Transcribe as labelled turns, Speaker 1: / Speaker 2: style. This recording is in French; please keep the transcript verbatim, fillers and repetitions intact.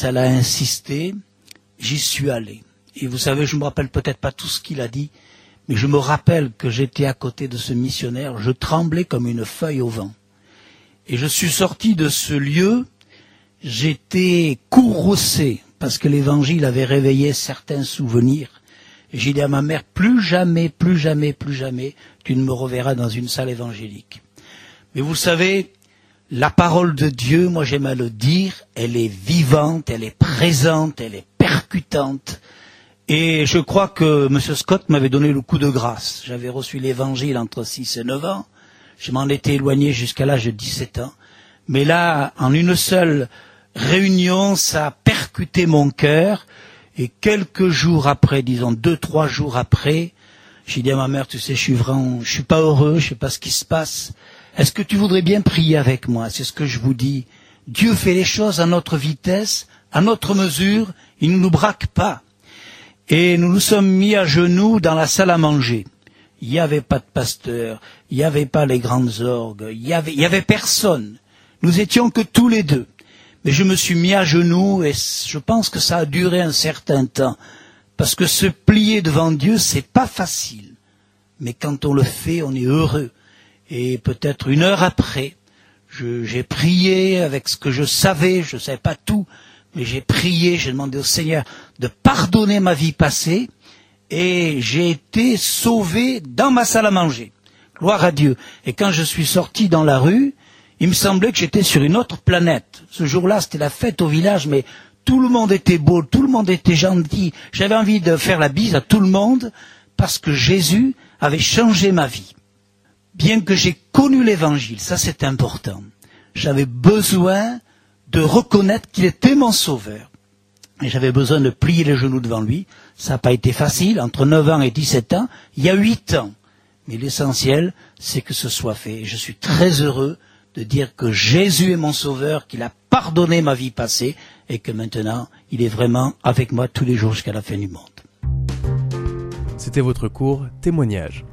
Speaker 1: quand elle a insisté, j'y suis allé. Et vous savez, je me rappelle peut-être pas tout ce qu'il a dit, mais je me rappelle que j'étais à côté de ce missionnaire, je tremblais comme une feuille au vent. Et je suis sorti de ce lieu, j'étais courroucé, parce que l'évangile avait réveillé certains souvenirs. Et j'ai dit à ma mère, plus jamais, plus jamais, plus jamais, tu ne me reverras dans une salle évangélique. Mais vous savez, la parole de Dieu, moi j'aime à le dire, elle est vivante, elle est présente, elle est percutante. Et je crois que M. Scott m'avait donné le coup de grâce. J'avais reçu l'évangile entre six et neuf ans. Je m'en étais éloigné jusqu'à l'âge de dix-sept ans. Mais là, en une seule réunion, ça a percuté mon cœur. Et quelques jours après, disons deux, trois jours après, j'ai dit à ma mère, tu sais, je suis vraiment, je suis pas heureux, je sais pas ce qui se passe. Est-ce que tu voudrais bien prier avec moi? C'est ce que je vous dis. Dieu fait les choses à notre vitesse, à notre mesure. Il ne nous braque pas. Et nous nous sommes mis à genoux dans la salle à manger. Il n'y avait pas de pasteur, il n'y avait pas les grandes orgues, il n'y avait, il y avait personne. Nous étions que tous les deux. Mais je me suis mis à genoux et je pense que ça a duré un certain temps. Parce que se plier devant Dieu, c'est pas facile. Mais quand on le fait, on est heureux. Et peut-être une heure après, je, j'ai prié avec ce que je savais, je ne savais pas tout, mais j'ai prié, j'ai demandé au Seigneur de pardonner ma vie passée, et j'ai été sauvé dans ma salle à manger. Gloire à Dieu. Et quand je suis sorti dans la rue, il me semblait que j'étais sur une autre planète. Ce jour-là, c'était la fête au village, mais tout le monde était beau, tout le monde était gentil. J'avais envie de faire la bise à tout le monde, parce que Jésus avait changé ma vie. Bien que j'ai connu l'évangile, ça c'est important, j'avais besoin de reconnaître qu'il était mon sauveur. Et j'avais besoin de plier les genoux devant lui. Ça n'a pas été facile, entre neuf ans et dix-sept ans, il y a huit ans. Mais l'essentiel, c'est que ce soit fait. Et je suis très heureux de dire que Jésus est mon sauveur, qu'il a pardonné ma vie passée, et que maintenant, il est vraiment avec moi tous les jours jusqu'à la fin du monde.
Speaker 2: C'était votre cours Témoignage.